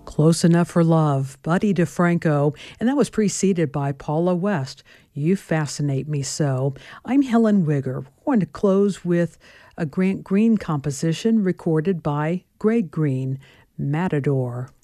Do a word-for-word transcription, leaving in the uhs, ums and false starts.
Close Enough for Love, Buddy DeFranco, and that was preceded by Paula West, You Fascinate Me So. I'm Helen Wigger. We're going to close with a Grant Green composition recorded by Greg Green, Matador.